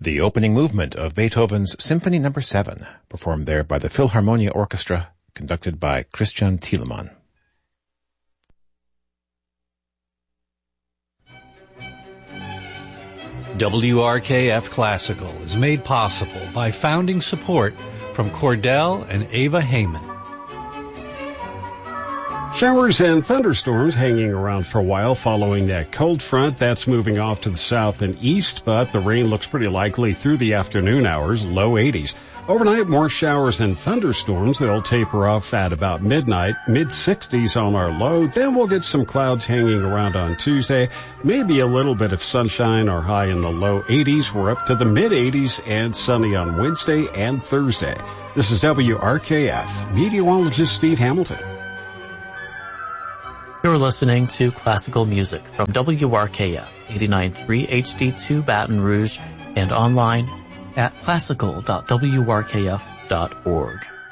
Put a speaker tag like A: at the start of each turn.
A: The opening movement of Beethoven's Symphony No. 7, performed there by the Philharmonia Orchestra, conducted by Christian Thielemann.
B: WRKF Classical is made possible by founding support from Cordell and Ava Heyman.
C: Showers and thunderstorms hanging around for a while following that cold front that's moving off to the south and east, but the rain looks pretty likely through the afternoon hours, low 80s. Overnight, more showers and thunderstorms that'll taper off at about midnight, mid-60s on our low. Then we'll get some clouds hanging around on Tuesday, maybe a little bit of sunshine, our high in the low 80s. We're up to the mid-80s and sunny on Wednesday and Thursday. This is WRKF, meteorologist Steve Hamilton.
D: You're listening to classical music from WRKF 89.3 HD2 Baton Rouge and online at classical.wrkf.org.